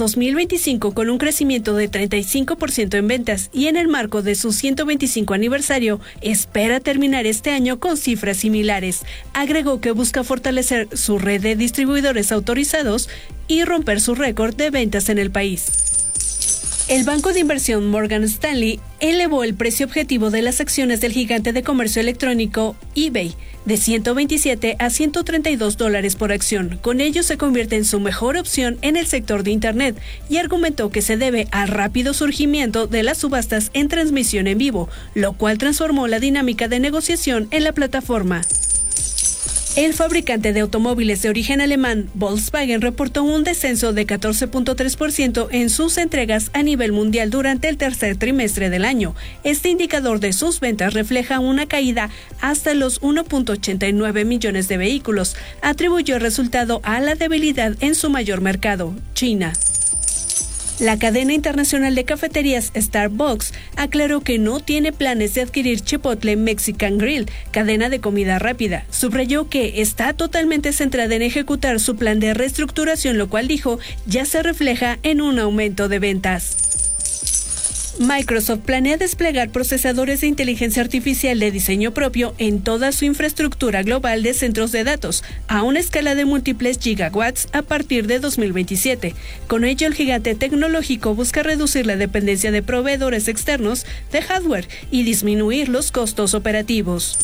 2025 con un crecimiento de 35% en ventas y en el marco de su 125 aniversario, espera terminar este año con cifras similares. Agregó que busca fortalecer su red de distribuidores autorizados y romper su récord de ventas en el país. El banco de inversión Morgan Stanley elevó el precio objetivo de las acciones del gigante de comercio electrónico eBay de $127 a $132 por acción. Con ello se convierte en su mejor opción en el sector de Internet y argumentó que se debe al rápido surgimiento de las subastas en transmisión en vivo, lo cual transformó la dinámica de negociación en la plataforma. El fabricante de automóviles de origen alemán, Volkswagen, reportó un descenso de 14.3% en sus entregas a nivel mundial durante el tercer trimestre del año. Este indicador de sus ventas refleja una caída hasta los 1.89 millones de vehículos. Atribuyó el resultado a la debilidad en su mayor mercado, China. La cadena internacional de cafeterías Starbucks aclaró que no tiene planes de adquirir Chipotle Mexican Grill, cadena de comida rápida. Subrayó que está totalmente centrada en ejecutar su plan de reestructuración, lo cual dijo ya se refleja en un aumento de ventas. Microsoft planea desplegar procesadores de inteligencia artificial de diseño propio en toda su infraestructura global de centros de datos, a una escala de múltiples gigawatts a partir de 2027. Con ello, el gigante tecnológico busca reducir la dependencia de proveedores externos de hardware y disminuir los costos operativos.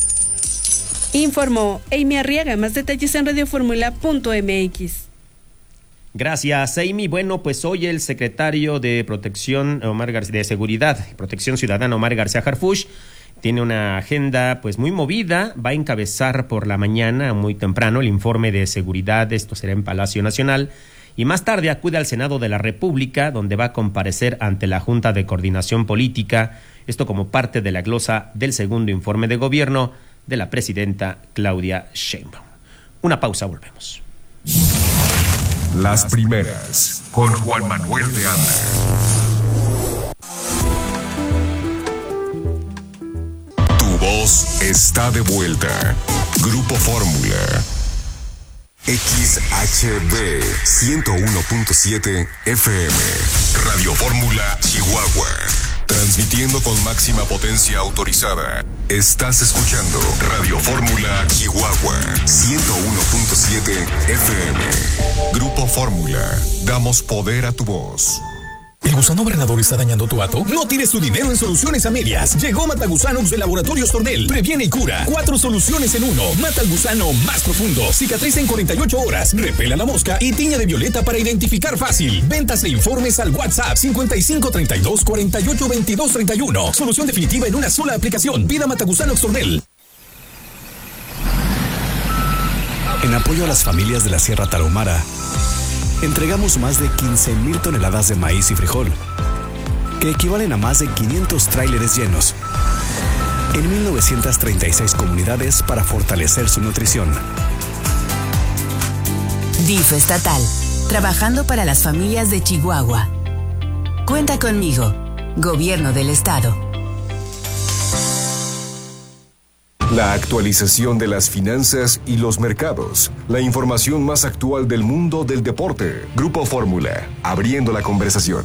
Informó Amy Arriaga. Más detalles en radioformula.mx. Gracias, Amy. Bueno, pues hoy el secretario de de Seguridad y Protección Ciudadana, Omar García Harfuch, tiene una agenda pues muy movida. Va a encabezar por la mañana, muy temprano, el informe de seguridad. Esto será en Palacio Nacional. Y más tarde acude al Senado de la República, donde va a comparecer ante la Junta de Coordinación Política. Esto como parte de la glosa del segundo informe de gobierno de la presidenta Claudia Sheinbaum. Una pausa, volvemos. Las primeras, con Juan Manuel de Anda. Tu voz está de vuelta. Grupo Fórmula. XHB 101.7 FM. Radio Fórmula, Chihuahua. Transmitiendo con máxima potencia autorizada. Estás escuchando Radio Fórmula Chihuahua 101.7 FM. Grupo Fórmula. Damos poder a tu voz. ¿El gusano Bernador está dañando tu hato? No tires tu dinero en soluciones a medias. Llegó Matagusanos de Laboratorios Tornel. Previene y cura. 4 soluciones en uno. Mata al gusano más profundo. Cicatriza en 48 horas. Repela la mosca y tiña de violeta para identificar fácil. Ventas e informes al WhatsApp 5532 48 22 31. Solución definitiva en una sola aplicación. Pida Matagusanos Tornel. En apoyo a las familias de la Sierra Tarahumara, entregamos más de 15,000 toneladas de maíz y frijol, que equivalen a más de 500 tráileres llenos, en 1,936 comunidades para fortalecer su nutrición. DIF estatal, trabajando para las familias de Chihuahua. Cuenta conmigo, Gobierno del Estado. La actualización de las finanzas y los mercados. La información más actual del mundo del deporte. Grupo Fórmula, abriendo la conversación.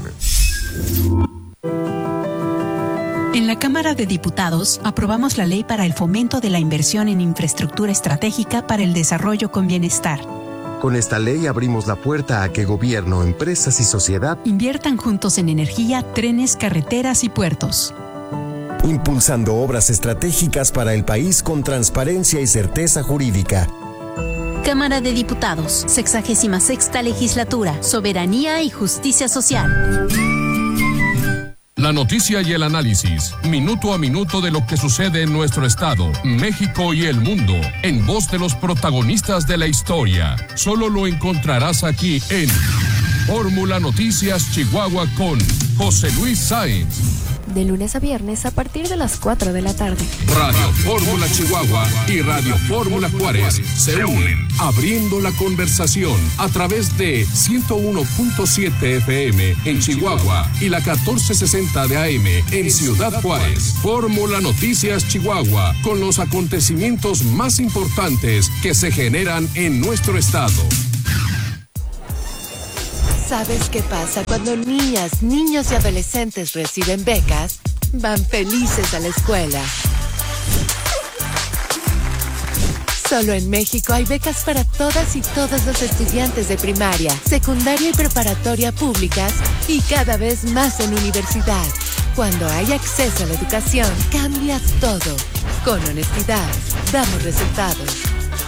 En la Cámara de Diputados aprobamos la ley para el fomento de la inversión en infraestructura estratégica para el desarrollo con bienestar. Con esta ley abrimos la puerta a que gobierno, empresas y sociedad inviertan juntos en energía, trenes, carreteras y puertos. Impulsando obras estratégicas para el país con transparencia y certeza jurídica. Cámara de Diputados, 66ª Legislatura, Soberanía y Justicia Social. La noticia y el análisis, minuto a minuto de lo que sucede en nuestro estado, México y el mundo, en voz de los protagonistas de la historia. Solo lo encontrarás aquí en Fórmula Noticias Chihuahua con José Luis Sáenz. De lunes a viernes a partir de las 4 de la tarde. Radio Fórmula Chihuahua y Radio Fórmula Juárez se unen, abriendo la conversación a través de 101.7 FM en Chihuahua y la 1460 de AM en Ciudad Juárez. Fórmula Noticias Chihuahua, con los acontecimientos más importantes que se generan en nuestro estado. ¿Sabes qué pasa cuando niñas, niños y adolescentes reciben becas? Van felices a la escuela. Solo en México hay becas para todas y todos los estudiantes de primaria, secundaria y preparatoria públicas y cada vez más en universidad. Cuando hay acceso a la educación, cambia todo. Con honestidad, damos resultados.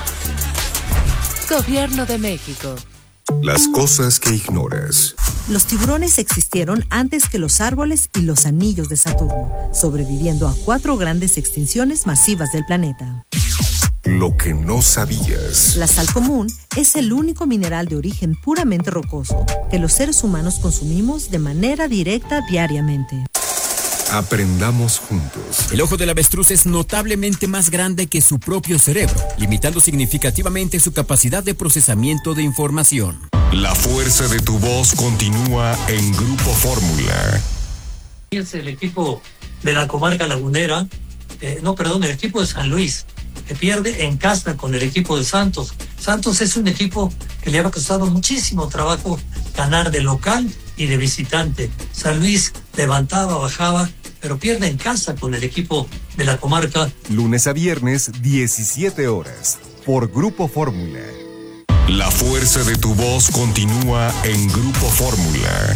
Gobierno de México. Las cosas que ignoras. Los tiburones existieron antes que los árboles y los anillos de Saturno, sobreviviendo a 4 grandes extinciones masivas del planeta. Lo que no sabías. La sal común es el único mineral de origen puramente rocoso que los seres humanos consumimos de manera directa diariamente. Aprendamos juntos. El ojo del avestruz es notablemente más grande que su propio cerebro, limitando significativamente su capacidad de procesamiento de información. La fuerza de tu voz continúa en Grupo Fórmula. Es el equipo de la comarca lagunera, el equipo de San Luis, que pierde en casa con el equipo de Santos. Santos es un equipo que le ha costado muchísimo trabajo ganar de local y de visitante. San Luis levantaba, bajaba, pero pierde en casa con el equipo de la comarca. Lunes a viernes, 17 horas, por Grupo Fórmula. La fuerza de tu voz continúa en Grupo Fórmula.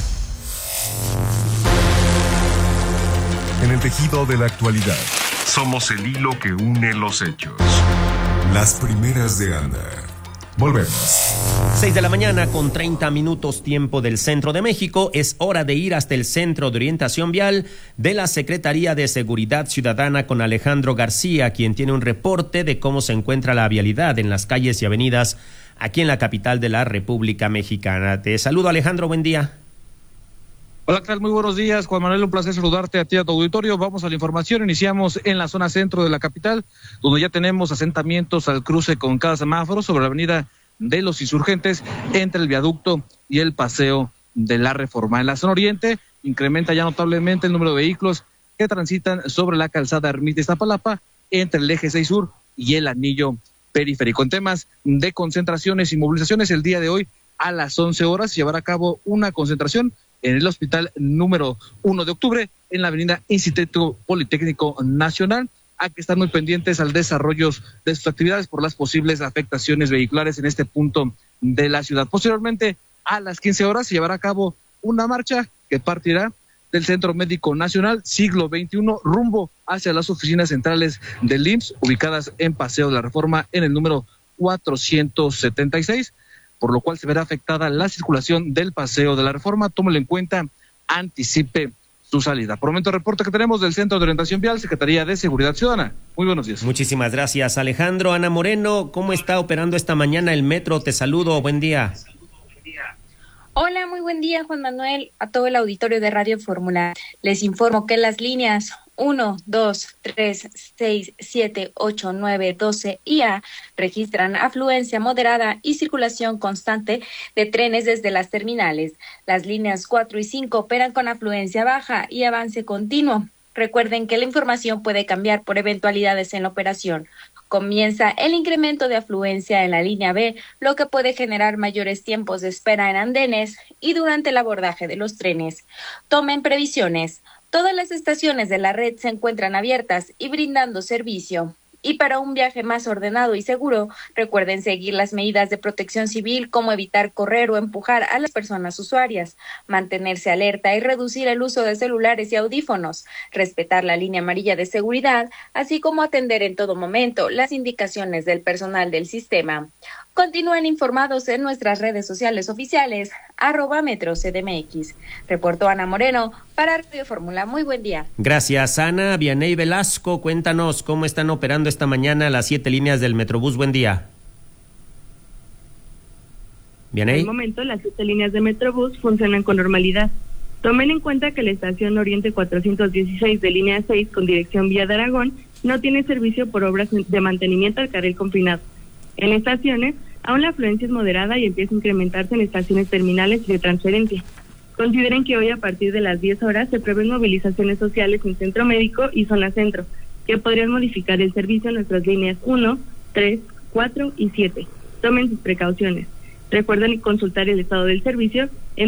En el tejido de la actualidad, somos el hilo que une los hechos. Las primeras de Ana. Volvemos. 6 de la mañana con 30 minutos tiempo del centro de México. Es hora de ir hasta el Centro de Orientación Vial de la Secretaría de Seguridad Ciudadana con Alejandro García, quien tiene un reporte de cómo se encuentra la vialidad en las calles y avenidas aquí en la capital de la República Mexicana. Te saludo, Alejandro, buen día. Hola, ¿qué tal? Muy buenos días, Juan Manuel, un placer saludarte a ti, a tu auditorio. Vamos a la información, iniciamos en la zona centro de la capital, donde ya tenemos asentamientos al cruce con cada semáforo sobre la avenida de los Insurgentes, entre el viaducto y el paseo de la Reforma. En la zona oriente, incrementa ya notablemente el número de vehículos que transitan sobre la calzada Ermita-Iztapalapa, entre el eje 6 Sur y el anillo periférico. En temas de concentraciones y movilizaciones, el día de hoy a las 11 horas se llevará a cabo una concentración en el hospital número 1 de octubre, en la avenida Instituto Politécnico Nacional. Hay que estar muy pendientes al desarrollo de sus actividades por las posibles afectaciones vehiculares en este punto de la ciudad. Posteriormente, a las 15 horas, se llevará a cabo una marcha que partirá del Centro Médico Nacional Siglo XXI rumbo hacia las oficinas centrales del IMSS, ubicadas en Paseo de la Reforma, en el número 476, por lo cual se verá afectada la circulación del Paseo de la Reforma. Tómelo en cuenta, anticipe su salida. Por el momento, reporte que tenemos del Centro de Orientación Vial, Secretaría de Seguridad Ciudadana. Muy buenos días. Muchísimas gracias, Alejandro. Ana Moreno, ¿cómo está operando esta mañana el metro? Te saludo, buen día. Hola, muy buen día, Juan Manuel, a todo el auditorio de Radio Fórmula. Les informo que las líneas 1, 2, 3, 6, 7, 8, 9, 12 y A registran afluencia moderada y circulación constante de trenes desde las terminales. Las líneas 4 y 5 operan con afluencia baja y avance continuo. Recuerden que la información puede cambiar por eventualidades en la operación. Comienza el incremento de afluencia en la línea B, lo que puede generar mayores tiempos de espera en andenes y durante el abordaje de los trenes. Tomen previsiones. Todas las estaciones de la red se encuentran abiertas y brindando servicio. Y para un viaje más ordenado y seguro, recuerden seguir las medidas de protección civil, como evitar correr o empujar a las personas usuarias, mantenerse alerta y reducir el uso de celulares y audífonos, respetar la línea amarilla de seguridad, así como atender en todo momento las indicaciones del personal del sistema. Continúen informados en nuestras redes sociales oficiales, @MetroCDMX. Reportó Ana Moreno para Radio Fórmula. Muy buen día. Gracias, Ana. Vianey Velasco, cuéntanos cómo están operando esta mañana las 7 líneas del Metrobús. Buen día. Vianey. En el momento, las 7 líneas de Metrobús funcionan con normalidad. Tomen en cuenta que la estación Oriente 416 de línea 6 con dirección Vía de Aragón no tiene servicio por obras de mantenimiento al carril confinado. En estaciones, aún la afluencia es moderada y empieza a incrementarse en estaciones terminales y de transferencia. Consideren que hoy a partir de las 10 horas se prevén movilizaciones sociales en Centro Médico y Zona Centro, que podrían modificar el servicio en nuestras líneas 1, 3, 4 y 7. Tomen sus precauciones. Recuerden consultar el estado del servicio en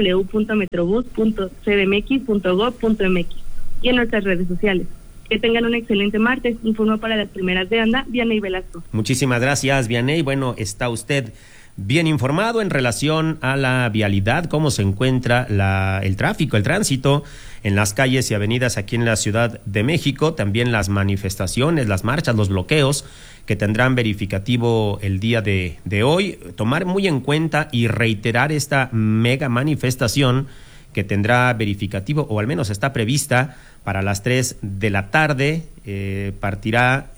www.metrobus.cdmx.gov.mx y en nuestras redes sociales. Que tengan un excelente martes. Informó para las primeras de ANDA, Vianey Velasco. Muchísimas gracias, Vianey. Bueno, está usted bien informado en relación a la vialidad, cómo se encuentra el tráfico, el tránsito en las calles y avenidas aquí en la Ciudad de México, también las manifestaciones, las marchas, los bloqueos que tendrán verificativo el día de hoy. Tomar muy en cuenta y reiterar esta mega manifestación que tendrá verificativo, o al menos está prevista para las 3 de la tarde, partirá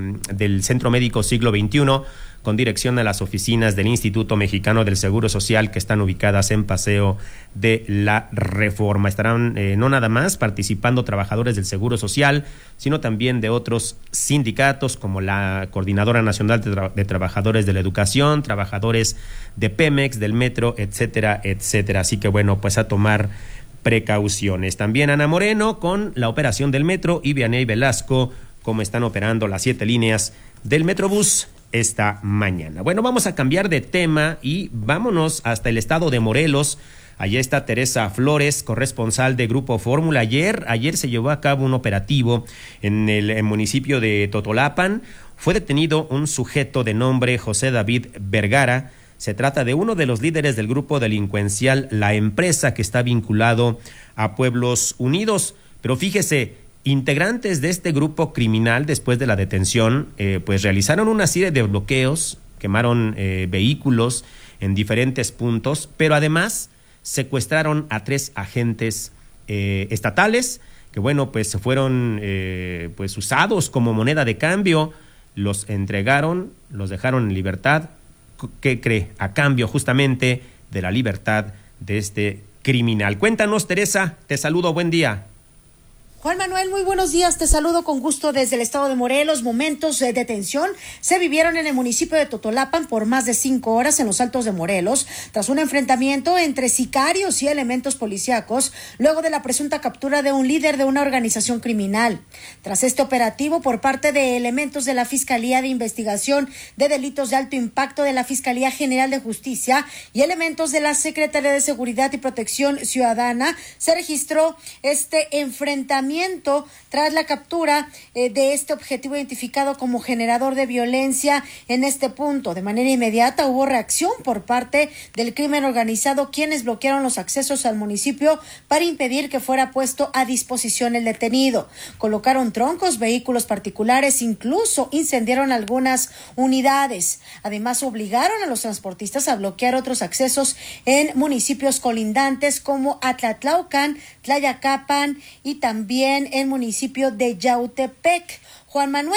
del Centro Médico Siglo XXI con dirección a las oficinas del Instituto Mexicano del Seguro Social que están ubicadas en Paseo de la Reforma. Estarán no nada más participando trabajadores del Seguro Social, sino también de otros sindicatos como la Coordinadora Nacional de Trabajadores de la Educación, trabajadores de Pemex, del Metro, etcétera, etcétera. Así que bueno, pues a tomar precauciones. También Ana Moreno con la operación del Metro y Vianey Velasco, cómo están operando las 7 líneas del Metrobús esta mañana. Bueno, vamos a cambiar de tema y vámonos hasta el estado de Morelos. Allá está Teresa Flores, corresponsal de Grupo Fórmula. Ayer se llevó a cabo un operativo en el municipio de Totolapan. Fue detenido un sujeto de nombre José David Vergara. Se trata de uno de los líderes del grupo delincuencial La Empresa, que está vinculado a Pueblos Unidos. Pero fíjese, integrantes de este grupo criminal, después de la detención, pues realizaron una serie de bloqueos, quemaron vehículos en diferentes puntos, pero además secuestraron a 3 agentes estatales que, bueno, pues fueron pues usados como moneda de cambio. Los entregaron, los dejaron en libertad. ¿Qué cree? A cambio justamente de la libertad de este criminal. Cuéntanos, Teresa, te saludo, buen día. Juan Manuel, muy buenos días, te saludo con gusto desde el estado de Morelos. Momentos de tensión se vivieron en el municipio de Totolapan por más de 5 horas en los Altos de Morelos, tras un enfrentamiento entre sicarios y elementos policíacos, luego de la presunta captura de un líder de una organización criminal. Tras este operativo por parte de elementos de la Fiscalía de Investigación de Delitos de Alto Impacto de la Fiscalía General de Justicia y elementos de la Secretaría de Seguridad y Protección Ciudadana, se registró este enfrentamiento tras la captura de este objetivo identificado como generador de violencia en este punto. De manera inmediata hubo reacción por parte del crimen organizado, quienes bloquearon los accesos al municipio para impedir que fuera puesto a disposición el detenido. Colocaron troncos, vehículos particulares, incluso incendiaron algunas unidades. Además, obligaron a los transportistas a bloquear otros accesos en municipios colindantes como Atlatlaucan, Tlayacapan y también en municipio de Yautepec. Juan Manuel,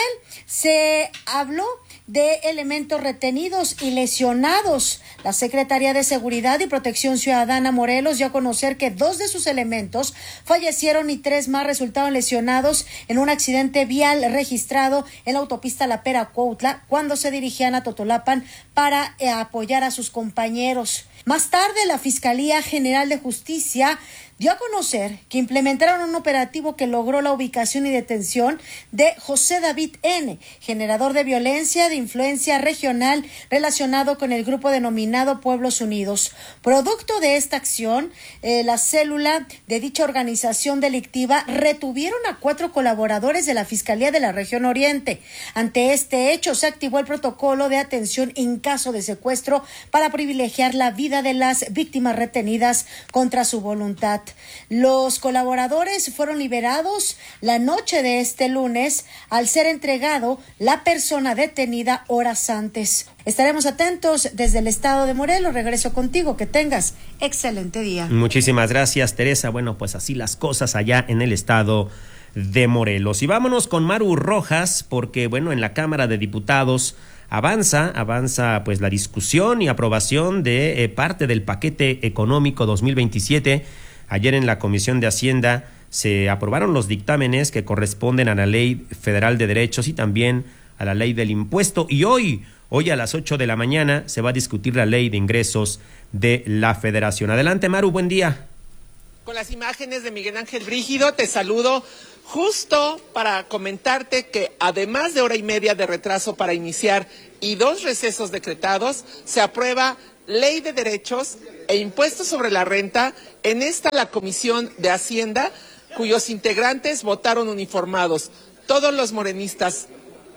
se habló de elementos retenidos y lesionados. La Secretaría de Seguridad y Protección Ciudadana Morelos dio a conocer que 2 de sus elementos fallecieron y 3 más resultaron lesionados en un accidente vial registrado en la autopista La Pera-Cuautla cuando se dirigían a Totolapan para apoyar a sus compañeros. Más tarde, la Fiscalía General de Justicia dio a conocer que implementaron un operativo que logró la ubicación y detención de José David N., generador de violencia de influencia regional relacionado con el grupo denominado Pueblos Unidos. Producto de esta acción, la célula de dicha organización delictiva retuvieron a 4 colaboradores de la Fiscalía de la Región Oriente. Ante este hecho, se activó el protocolo de atención en caso de secuestro para privilegiar la vida de las víctimas retenidas contra su voluntad. Los colaboradores fueron liberados la noche de este lunes al ser entregado la persona detenida horas antes. Estaremos atentos desde el estado de Morelos. Regreso contigo. Que tengas excelente día. Muchísimas gracias, Teresa. Bueno, pues así las cosas allá en el estado de Morelos. Y vámonos con Maru Rojas, porque bueno, en la Cámara de Diputados avanza pues la discusión y aprobación de parte del paquete económico 2027. Ayer en la Comisión de Hacienda se aprobaron los dictámenes que corresponden a la Ley Federal de Derechos y también a la Ley del Impuesto. Y hoy a las 8 de la mañana se va a discutir la Ley de Ingresos de la Federación. Adelante, Maru, buen día. Con las imágenes de Miguel Ángel Brígido, te saludo justo para comentarte que además de hora y media de retraso para iniciar y 2 recesos decretados, se aprueba Ley de Derechos e Impuestos sobre la Renta, en esta la Comisión de Hacienda, cuyos integrantes votaron uniformados. Todos los morenistas,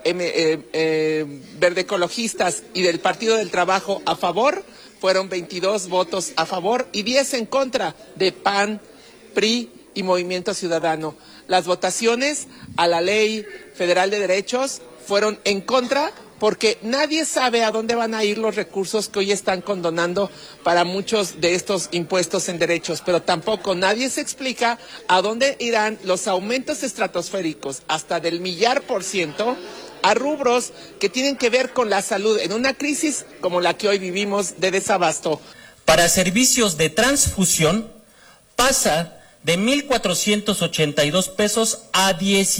verde ecologistas y del Partido del Trabajo a favor, fueron 22 votos a favor y 10 en contra de PAN, PRI y Movimiento Ciudadano. Las votaciones a la Ley Federal de Derechos fueron en contra porque nadie sabe a dónde van a ir los recursos que hoy están condonando para muchos de estos impuestos en derechos, pero tampoco nadie se explica a dónde irán los aumentos estratosféricos hasta del 1,000,000% a rubros que tienen que ver con la salud en una crisis como la que hoy vivimos de desabasto. Para servicios de transfusión pasa de 1,482 pesos a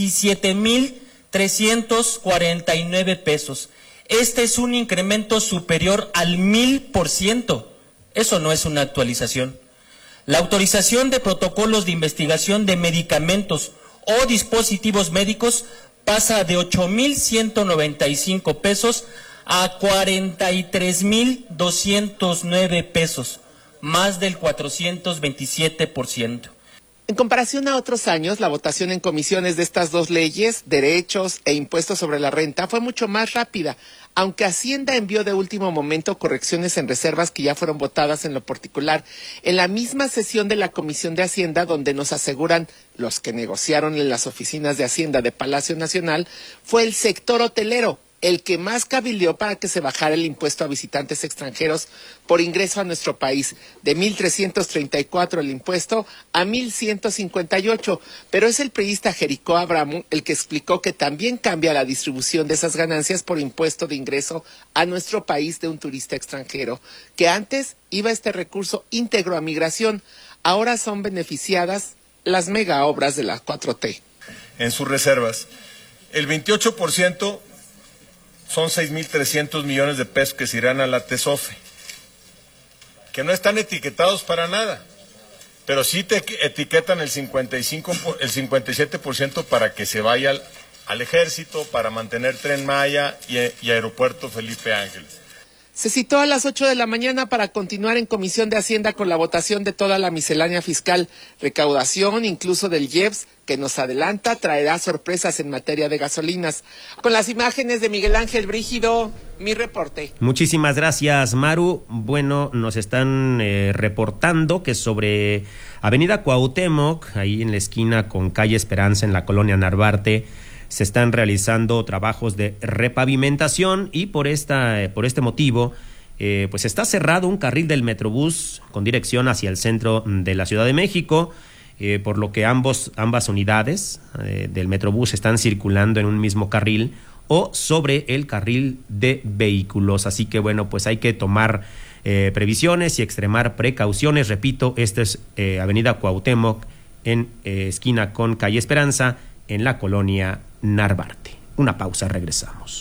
17,349 pesos. Este es un incremento superior al 1,000%. Eso no es una actualización. La autorización de protocolos de investigación de medicamentos o dispositivos médicos pasa de 8,195 pesos a 43,209 pesos, más del 427%. En comparación a otros años, la votación en comisiones de estas dos leyes, derechos e impuestos sobre la renta, fue mucho más rápida, aunque Hacienda envió de último momento correcciones en reservas que ya fueron votadas en lo particular. En la misma sesión de la Comisión de Hacienda, donde nos aseguran los que negociaron en las oficinas de Hacienda de Palacio Nacional, fue el sector hotelero el que más cabildeó para que se bajara el impuesto a visitantes extranjeros por ingreso a nuestro país, de 1,334 el impuesto a 1,158, pero es el priista Jericó Abramo el que explicó que también cambia la distribución de esas ganancias por impuesto de ingreso a nuestro país de un turista extranjero, que antes iba este recurso íntegro a migración, ahora son beneficiadas las mega obras de la 4T. En sus reservas, el 28% son 6,300 millones de pesos que se irán a la TESOFE, que no están etiquetados para nada, pero sí te etiquetan el 57% para que se vaya al ejército, para mantener Tren Maya y Aeropuerto Felipe Ángeles. Se citó a las 8 de la mañana para continuar en Comisión de Hacienda con la votación de toda la miscelánea fiscal, recaudación incluso del IEPS, que nos adelanta traerá sorpresas en materia de gasolinas. Con las imágenes de Miguel Ángel Brígido, mi reporte. Muchísimas gracias, Maru. Bueno, nos están reportando que sobre Avenida Cuauhtémoc, ahí en la esquina con Calle Esperanza, en la colonia Narvarte, se están realizando trabajos de repavimentación y por este motivo pues está cerrado un carril del Metrobús con dirección hacia el centro de la Ciudad de México, por lo que ambas unidades del Metrobús están circulando en un mismo carril o sobre el carril de vehículos. Así que bueno, pues hay que tomar previsiones y extremar precauciones. Repito, esta es Avenida Cuauhtémoc en esquina con Calle Esperanza, en la colonia Narvarte. Una pausa, regresamos.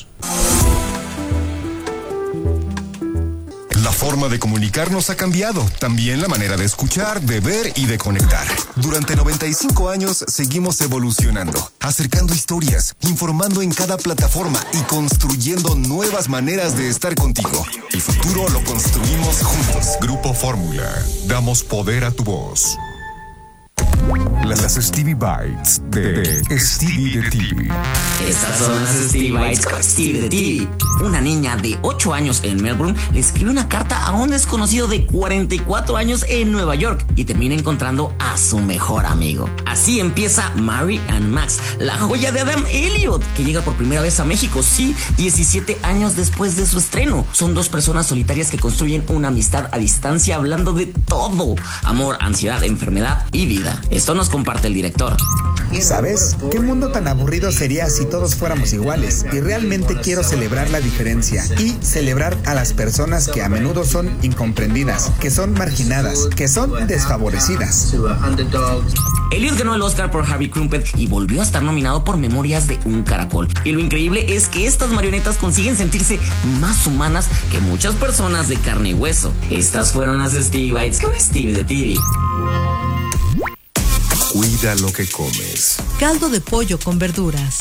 La forma de comunicarnos ha cambiado, también la manera de escuchar, de ver y de conectar. Durante 95 años seguimos evolucionando, acercando historias, informando en cada plataforma y construyendo nuevas maneras de estar contigo. El futuro lo construimos juntos. Grupo Fórmula, damos poder a tu voz. Las Stevie Bites de Stevie de TV. Estas son las Stevie Bites con Stevie de TV. Una niña de 8 años en Melbourne le escribe una carta a un desconocido de 44 años en Nueva York y termina encontrando a su mejor amigo. Así empieza Mary and Max, la joya de Adam Elliot, que llega por primera vez a México, sí, 17 años después de su estreno. Son dos personas solitarias que construyen una amistad a distancia hablando de todo: amor, ansiedad, enfermedad y vida. Esto nos comparte el director. ¿Sabes? ¿Qué mundo tan aburrido sería si todos fuéramos iguales? Y realmente quiero celebrar la diferencia y celebrar a las personas que a menudo son incomprendidas, que son marginadas, que son desfavorecidas. Elliot ganó el Oscar por Harvey Crumpet y volvió a estar nominado por Memorias de un Caracol. Y lo increíble es que estas marionetas consiguen sentirse más humanas que muchas personas de carne y hueso. Estas fueron las Stevie Bites con Stevie de TV. Cuida lo que comes. Caldo de pollo con verduras.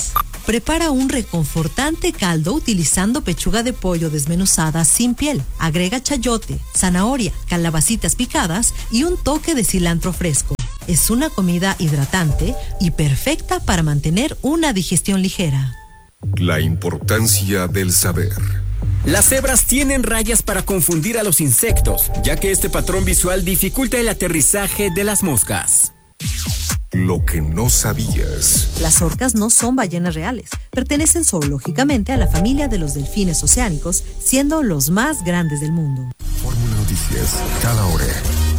Prepara un reconfortante caldo utilizando pechuga de pollo desmenuzada sin piel. Agrega chayote, zanahoria, calabacitas picadas y un toque de cilantro fresco. Es una comida hidratante y perfecta para mantener una digestión ligera. La importancia del saber. Las cebras tienen rayas para confundir a los insectos, ya que este patrón visual dificulta el aterrizaje de las moscas. Lo que no sabías. Las orcas no son ballenas reales. Pertenecen zoológicamente a la familia de los delfines oceánicos, siendo los más grandes del mundo. Fórmula Noticias, cada hora.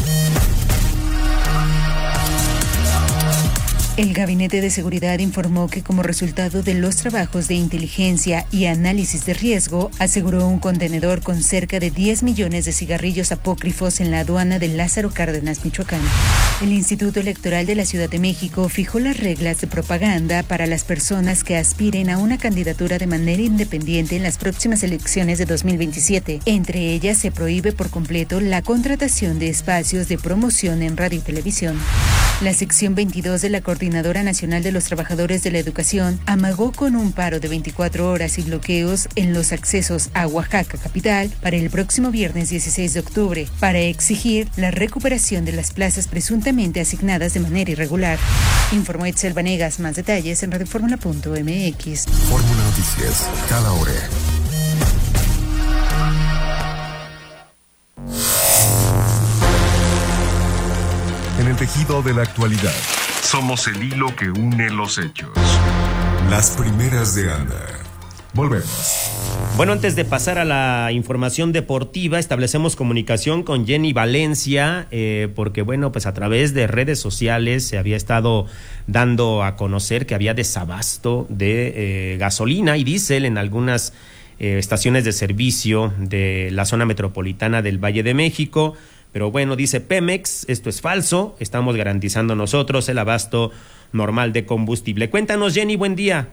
El Gabinete de Seguridad informó que como resultado de los trabajos de inteligencia y análisis de riesgo, aseguró un contenedor con cerca de 10 millones de cigarrillos apócrifos en la aduana de Lázaro Cárdenas, Michoacán. El Instituto Electoral de la Ciudad de México fijó las reglas de propaganda para las personas que aspiren a una candidatura de manera independiente en las próximas elecciones de 2027. Entre ellas se prohíbe por completo la contratación de espacios de promoción en radio y televisión. La sección 22 de la Coordinadora Nacional de los Trabajadores de la Educación amagó con un paro de 24 horas y bloqueos en los accesos a Oaxaca capital para el próximo viernes 16 de octubre, para exigir la recuperación de las plazas presuntamente asignadas de manera irregular. Informó Itzel Vanegas. Más detalles en radioformula.mx. Fórmula Noticias, cada hora. En el tejido de la actualidad, somos el hilo que une los hechos. Las primeras de Anda. Volvemos. Bueno, antes de pasar a la información deportiva, establecemos comunicación con Jenny Valencia, porque bueno, pues a través de redes sociales se había estado dando a conocer que había desabasto de gasolina y diésel en algunas estaciones de servicio de la zona metropolitana del Valle de México. Pero bueno, dice Pemex, esto es falso, estamos garantizando nosotros el abasto normal de combustible. Cuéntanos, Jenny, buen día.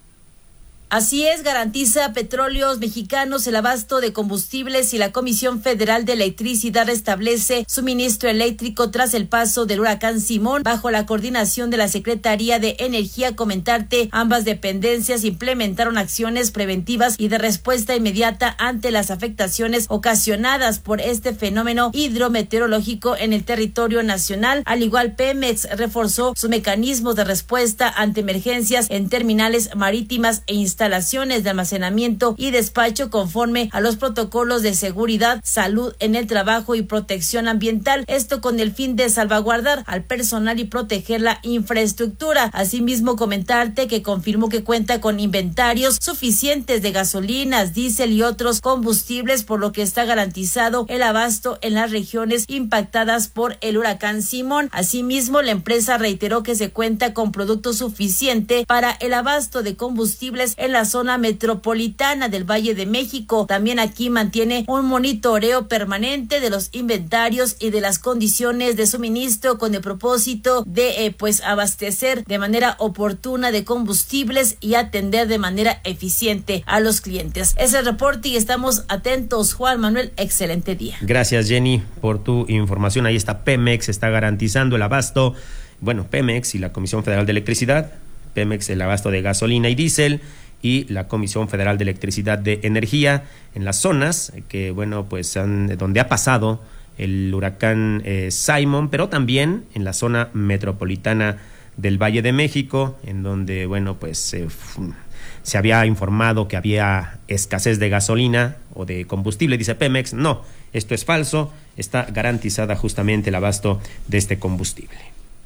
Así es, garantiza Petróleos Mexicanos el abasto de combustibles y la Comisión Federal de Electricidad establece suministro eléctrico tras el paso del huracán Simón bajo la coordinación de la Secretaría de Energía. Comentarte, ambas dependencias implementaron acciones preventivas y de respuesta inmediata ante las afectaciones ocasionadas por este fenómeno hidrometeorológico en el territorio nacional. Al igual, Pemex reforzó su mecanismo de respuesta ante emergencias en terminales marítimas e instalaciones de almacenamiento y despacho conforme a los protocolos de seguridad, salud en el trabajo y protección ambiental. Esto con el fin de salvaguardar al personal y proteger la infraestructura. Asimismo, comentarte que confirmó que cuenta con inventarios suficientes de gasolinas, diésel y otros combustibles, por lo que está garantizado el abasto en las regiones impactadas por el huracán Simón. Asimismo, la empresa reiteró que se cuenta con producto suficiente para el abasto de combustibles en la zona metropolitana del Valle de México. También aquí mantiene un monitoreo permanente de los inventarios y de las condiciones de suministro con el propósito de abastecer de manera oportuna de combustibles y atender de manera eficiente a los clientes. Ese reporte y estamos atentos. Juan Manuel, excelente día. Gracias, Jenny, por tu información. Ahí está Pemex, está garantizando el abasto. Bueno, Pemex y la Comisión Federal de Electricidad. Pemex el abasto de gasolina y diésel, y la Comisión Federal de Electricidad de Energía en las zonas que, bueno, pues donde ha pasado el huracán Simón, pero también en la zona metropolitana del Valle de México, en donde, bueno, pues se había informado que había escasez de gasolina o de combustible. Dice Pemex, no, esto es falso, está garantizada justamente el abasto de este combustible.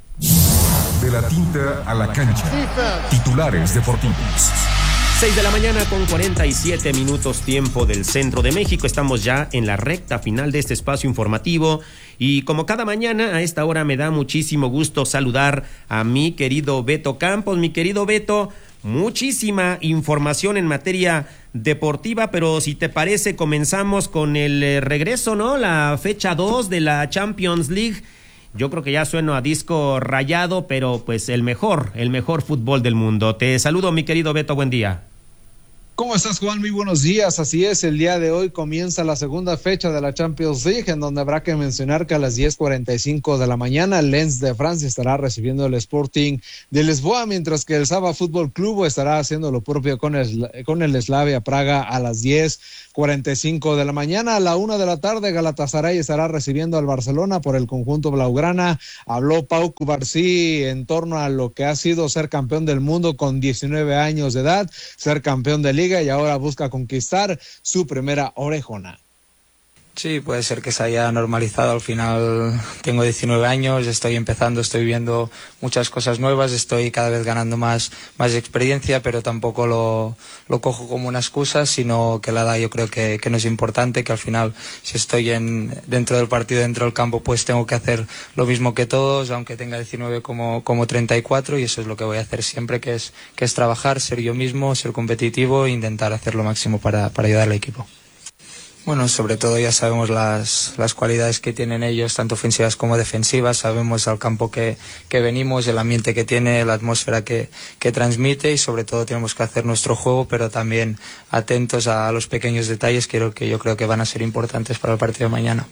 De la tinta a la cancha. Titulares deportivos. 6 de la mañana con 47 minutos tiempo del centro de México. Estamos ya en la recta final de este espacio informativo y como cada mañana a esta hora me da muchísimo gusto saludar a mi querido Beto Campos. Mi querido Beto, muchísima información en materia deportiva, pero si te parece comenzamos con el regreso, ¿no? La fecha 2 de la Champions League. Yo creo que ya sueno a disco rayado, pero pues el mejor fútbol del mundo. Te saludo, mi querido Beto, buen día. ¿Cómo estás, Juan? Muy buenos días. Así es, el día de hoy comienza la segunda fecha de la Champions League, en donde habrá que mencionar que a las 10:45 de la mañana el Lens de Francia estará recibiendo el Sporting de Lisboa, mientras que el Saba Fútbol Club estará haciendo lo propio con el Slavia Praga a las 10:45 de la mañana. A la 1 de la tarde, Galatasaray estará recibiendo al Barcelona por el conjunto blaugrana. Habló Pau Cubarsí en torno a lo que ha sido ser campeón del mundo con 19 años de edad, ser campeón de liga y ahora busca conquistar su primera orejona. Sí, puede ser que se haya normalizado. Al final tengo 19 años, estoy empezando, estoy viendo muchas cosas nuevas, estoy cada vez ganando más experiencia, pero tampoco lo cojo como una excusa, sino que la edad yo creo que no es importante, que al final si estoy dentro del partido, dentro del campo, pues tengo que hacer lo mismo que todos, aunque tenga 19 como 34, y eso es lo que voy a hacer siempre, que es trabajar, ser yo mismo, ser competitivo e intentar hacer lo máximo para ayudar al equipo. Bueno, sobre todo ya sabemos las cualidades que tienen ellos, tanto ofensivas como defensivas, sabemos al campo que venimos, el ambiente que tiene, la atmósfera que transmite, y sobre todo tenemos que hacer nuestro juego, pero también atentos a los pequeños detalles que yo creo que van a ser importantes para el partido de mañana.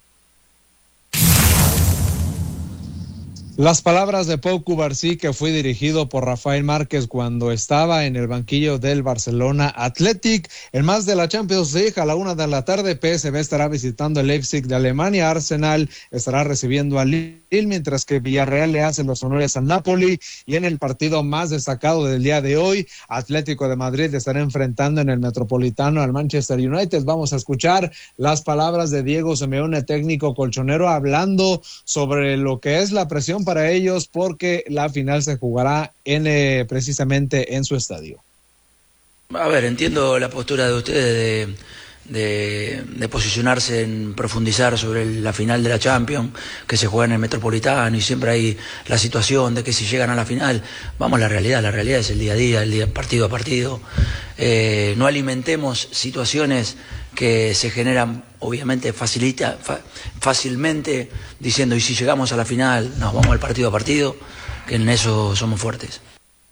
Las palabras de Pau Cubarsí, que fue dirigido por Rafael Márquez cuando estaba en el banquillo del Barcelona Athletic. En más de la Champions League, a la 1 de la tarde, PSV estará visitando el Leipzig de Alemania, Arsenal estará recibiendo al Lille, mientras que Villarreal le hace los honores al Napoli. Y en el partido más destacado del día de hoy, Atlético de Madrid estará enfrentando en el Metropolitano al Manchester United. Vamos a escuchar las palabras de Diego Simeone, técnico colchonero, hablando sobre lo que es la presión para ellos, porque la final se jugará precisamente en su estadio. A ver, entiendo la postura de ustedes de posicionarse en profundizar sobre la final de la Champions, que se juega en el Metropolitano, y siempre hay la situación de que si llegan a la final, vamos a la realidad es el día a día, el día partido a partido. No alimentemos situaciones que se generan obviamente fácilmente diciendo, y si llegamos a la final, nos vamos al partido a partido, que en eso somos fuertes.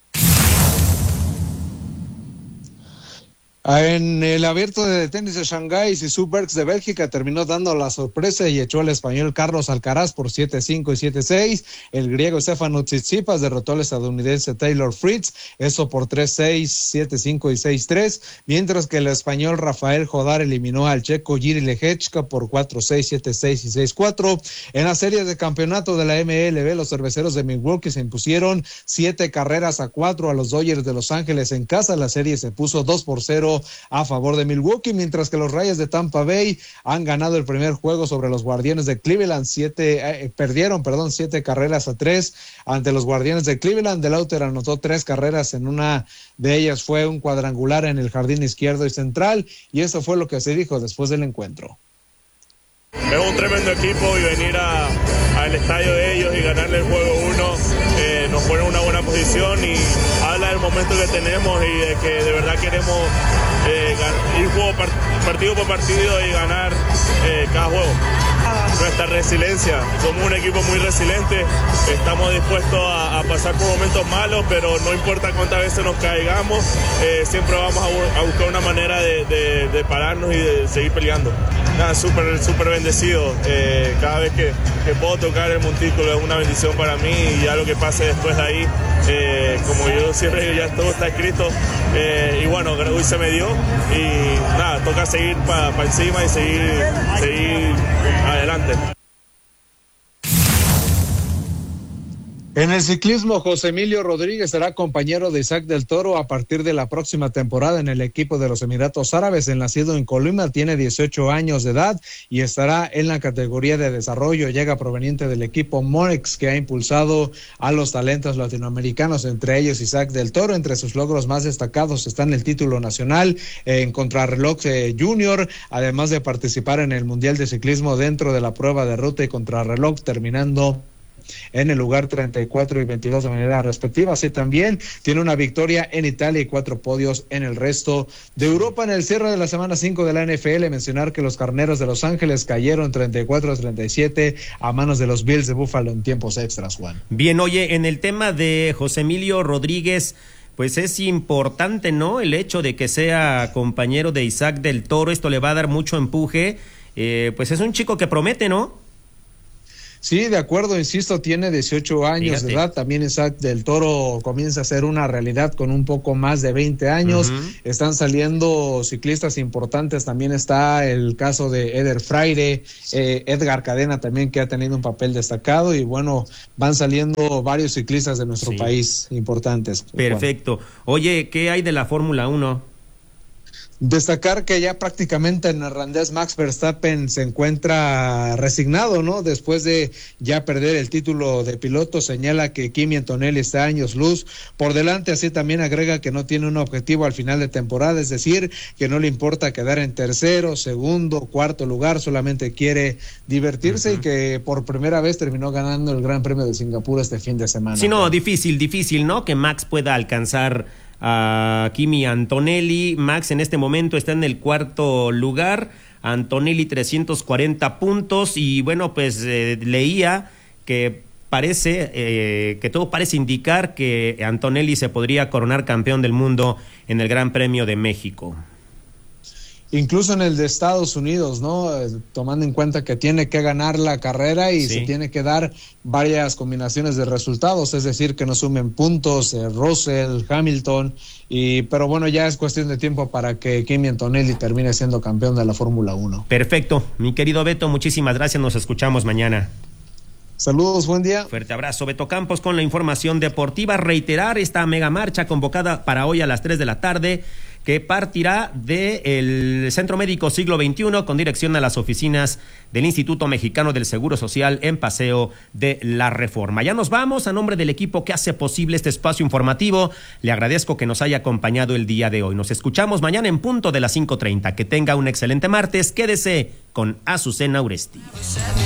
En el abierto de tenis de Shanghái, Zizou Bergs de Bélgica terminó dando la sorpresa y echó al español Carlos Alcaraz por 7-5 y 7-6. El griego Stefanos Tsitsipas derrotó al estadounidense Taylor Fritz, eso por 3-6, 7-5 y 6-3, mientras que el español Rafael Jodar eliminó al checo Jiří Lehečka por 4-6, 7-6 y 6-4. En la serie de campeonato de la MLB, los cerveceros de Milwaukee se impusieron 7-4 a los Dodgers de Los Ángeles en casa. La serie se puso 2-0 a favor de Milwaukee, mientras que los Rayos de Tampa Bay han ganado el primer juego sobre los Guardianes de Cleveland. Perdieron 7-3 ante los Guardianes de Cleveland. Delauter anotó 3 carreras, en una de ellas fue un cuadrangular en el jardín izquierdo y central, y eso fue lo que se dijo después del encuentro. Es un tremendo equipo, y venir al estadio de ellos y ganarle el juego 1 nos pone en una buena posición, y habla del momento que tenemos y de que de verdad queremos ir partido por partido y ganar cada juego. Nuestra resiliencia, somos un equipo muy resiliente, estamos dispuestos a pasar por momentos malos, pero no importa cuántas veces nos caigamos, siempre vamos a buscar una manera de pararnos y de seguir peleando. Nada, súper bendecido, cada vez que puedo tocar el montículo es una bendición para mí, y ya lo que pase después de ahí, como yo siempre digo, ya todo está escrito, y bueno, hoy se me dio, y nada, toca seguir para encima y seguir adelante. En el ciclismo, José Emilio Rodríguez será compañero de Isaac del Toro a partir de la próxima temporada en el equipo de los Emiratos Árabes. El nacido en Colima tiene 18 años de edad y estará en la categoría de desarrollo. Llega proveniente del equipo Monex, que ha impulsado a los talentos latinoamericanos, entre ellos Isaac del Toro. Entre sus logros más destacados están el título nacional en contrarreloj junior, además de participar en el Mundial de Ciclismo dentro de la prueba de ruta y contrarreloj, terminando en el lugar 34 y 22 de manera respectiva. Así también tiene una victoria en Italia y 4 podios en el resto de Europa. En el cierre de la semana 5 de la NFL, mencionar que los Carneros de Los Ángeles cayeron 34-37 a manos de los Bills de Buffalo en tiempos extras, Juan. Bien, oye, en el tema de José Emilio Rodríguez, pues es importante, ¿no? El hecho de que sea compañero de Isaac del Toro, esto le va a dar mucho empuje. Pues es un chico que promete, ¿no? Sí, de acuerdo, insisto, tiene 18 años de edad. También Isaac del Toro comienza a ser una realidad con un poco más de 20 años. Están saliendo ciclistas importantes. También está el caso de Eder Fraire, Edgar Cadena también, que ha tenido un papel destacado. Y bueno, van saliendo varios ciclistas de nuestro país importantes. Perfecto. Oye, ¿qué hay de la Fórmula 1? Destacar que ya prácticamente el neerlandés Max Verstappen se encuentra resignado, ¿no? Después de ya perder el título de piloto, señala que Kimi Antonelli está años luz por delante, así también agrega que no tiene un objetivo al final de temporada, es decir, que no le importa quedar en tercero, segundo, cuarto lugar, solamente quiere divertirse y que por primera vez terminó ganando el Gran Premio de Singapur este fin de semana. Sí, no, difícil, ¿no? Que Max pueda alcanzar a Kimi Antonelli. Max en este momento está en el cuarto lugar, Antonelli 340 puntos y bueno, pues leía que que todo parece indicar que Antonelli se podría coronar campeón del mundo en el Gran Premio de México. Incluso en el de Estados Unidos, ¿no? Tomando en cuenta que tiene que ganar la carrera y se tiene que dar varias combinaciones de resultados, es decir, que no sumen puntos, Russell, Hamilton, pero bueno, ya es cuestión de tiempo para que Kimi Antonelli termine siendo campeón de la Fórmula 1. Perfecto, mi querido Beto, muchísimas gracias, nos escuchamos mañana. Saludos, buen día. Fuerte abrazo, Beto Campos con la información deportiva. Reiterar esta mega marcha convocada para hoy a las 3 de la tarde, que partirá del Centro Médico Siglo XXI con dirección a las oficinas del Instituto Mexicano del Seguro Social en Paseo de la Reforma. Ya nos vamos. A nombre del equipo que hace posible este espacio informativo, le agradezco que nos haya acompañado el día de hoy. Nos escuchamos mañana en punto de las 5:30. Que tenga un excelente martes. Quédese con Azucena Uresti.